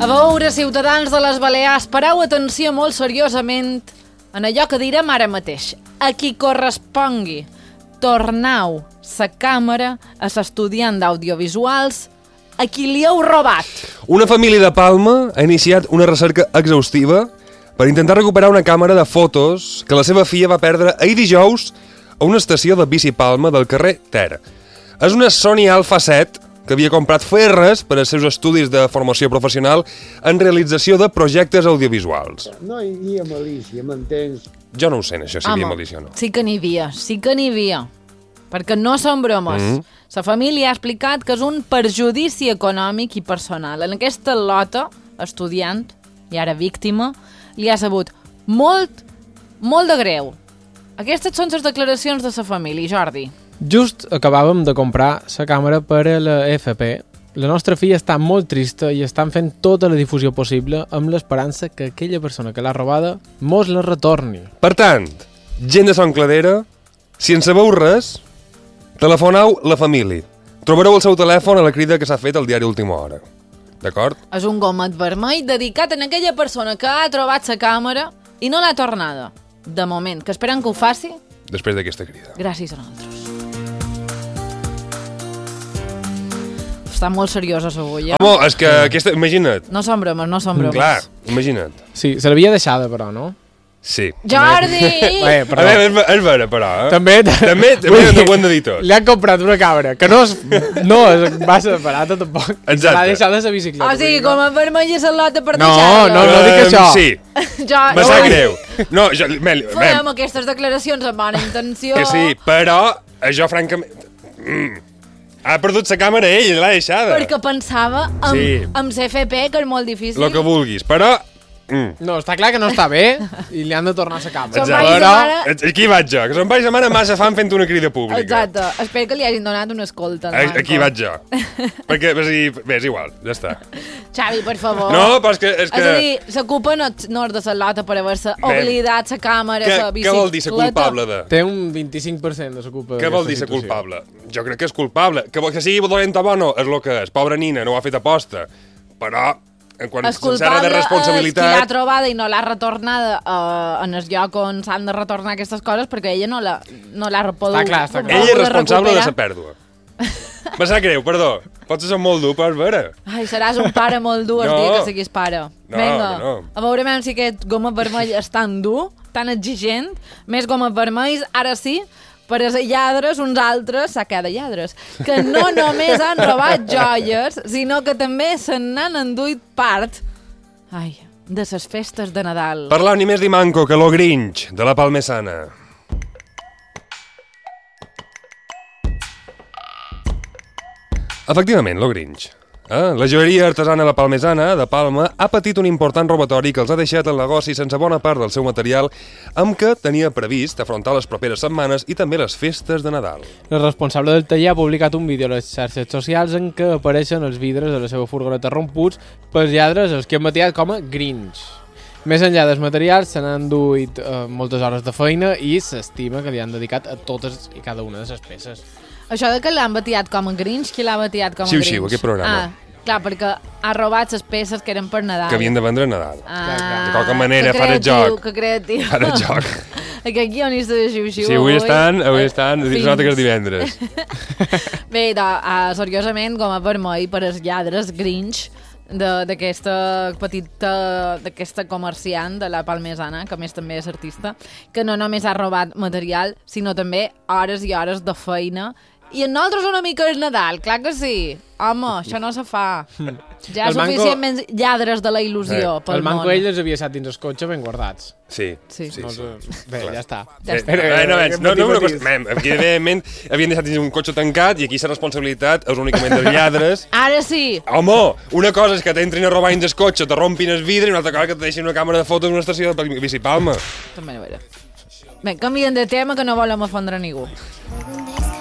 A veure, ciutadans de les Balears, pareu atenció molt seriosament en allò que direm ara mateix. A qui correspongui, tornau sa càmera a l'estudiant d'audiovisuals a qui li heu robat. Una família de Palma ha iniciat una recerca exhaustiva per intentar recuperar una càmera de fotos que la seva filla va perdre ahir dijous a una estació de bici Palma del carrer Ter. És una Sony Alpha 7 que havia comprat ferres per als seus estudis de formació professional en realització de projectes audiovisuals. No hi havia malícia, m'entens? Jo no ho sé, això, si hi havia malícia o no. Sí que n'hi havia, perquè no són bromes. La família ha explicat que és un perjudici econòmic i personal. En aquesta lota, estudiant, i ara víctima, li ha sabut molt de greu. Aquestes són les declaracions de la família, Jordi. Just acabàvem de comprar la càmera per a la FP. La nostra filla està molt trista i estan fent tota la difusió possible amb l'esperança que aquella persona que l'ha robada mos la retorni. Per tant, gent de Son Cladera, si en sabeu res, telefoneu la família. Trobareu el seu telèfon a la crida que s'ha fet al diari Última Hora. D'acord? És un gomet vermell dedicat a aquella persona que ha trobat la càmera i no l'ha tornada. De moment, que esperem que ho faci. Després d'aquesta crida. Gràcies a nosaltres. Està molt seriosa avui, eh? Home, és que aquesta... Imagina't. No són bromes. Clar, imagina't. Sí, se l'havia deixada, però, no? Sí. Jordi! Bé, A veure, és vera, però, eh? També ho hem de dir tot. Li han comprat una càmera, que no va ser barata, tampoc. Exacte. Se l'ha deixat a la bicicleta. O sigui, com a vermell i salota per No, deixar-lo. no dic això. Sí, me sap greu. No, Fem aquestes declaracions amb bona intenció. que sí, però això, francament... Ha perdut la càmera ell, l'ha deixada. Perquè pensava amb CFP, que és molt difícil. Lo que vulguis, però... No, està clar que no està bé i li han de tornar la càmera. Exacte. Aquí vaig jo, que son país de mare massa fan fent una crida pública. Exacte. Espero que li hagin donat una escolta. Aquí vaig jo. Perquè, bé, és igual, ja està. Xavi, per favor. No, però és que... És a dir, la culpa no és de la lota per haver-se oblidat la càmera, la bicicleta. Què vol dir ser culpable de? Té un 25% de la culpa. Què vol dir ser culpable? Jo crec que és culpable. Que sigui dolent o bo no, és el que és. Pobra nina, no ho ha fet aposta. Però... Quan el culpable és qui l'ha trobada i no l'ha retornada en el lloc on s'han de retornar aquestes coses perquè ella no l'ha pogut... Està clar. Ella és responsable de la pèrdua. Me sap greu, perdó. Potser som molt dur, però és vera. Ai, seràs un pare molt dur el dia que siguis pare. Vinga, a veure si aquest gomet vermell és tan dur, tan exigent, més gomet vermells, ara sí, per a lladres, uns altres, saca de lladres, que no només han robat joies, sinó que també se n'han enduit part de les festes de Nadal. Parlau ni més ni manco que lo Grinch, de la Palmesana. Efectivament, lo Grinch. La joieria artesana La Palmesana, de Palma, ha patit un important robatori que els ha deixat el negoci sense bona part del seu material, amb què tenia previst afrontar les properes setmanes i també les festes de Nadal. El responsable del taller ha publicat un vídeo a les xarxes socials en què apareixen els vidres de la seva furgoneta romputs pels lladres, els que han batiat com a Grinch. Més enllà dels materials, se n'han duit moltes hores de feina i s'estima que li han dedicat a totes i cada una de les peces. Això de que l'han batiat com a Grinch, qui l'ha batiat com a Grinch? Xiu, aquest programa. Clar, perquè ha robat les peces que eren per Nadal. Que havien de vendre a Nadal. De qualque manera, farà el joc. Que creatiu. Farà el joc. Aquest guionista de xiu-xiu. Sí, avui estan, es nota que és divendres. Bé, seriosament, com a vermell per als lladres, Grinch, d'aquesta petita, d'aquesta comerciant de La Palmesana, que a més també és artista, que no només ha robat material, sinó també hores i hores de feina. I en nosaltres una mica és Nadal, clar que sí. Home, això no se fa. Ja és suficientment lladres de la il·lusió pel món. El manco ell els havia estat dins el cotxe ben guardats. Sí. Bé, ja està. Evidentment, havien deixat dins un cotxe tancat i aquí la responsabilitat és únicament dels lladres. Ara sí. Home, una cosa és que t'entrin a robar dins el cotxe, te rompin el vidre, i una altra cosa que te deixin una càmera de fotos en una estació de bici Palma. També no era. Bé, canvien de tema que no volem ofendre ningú.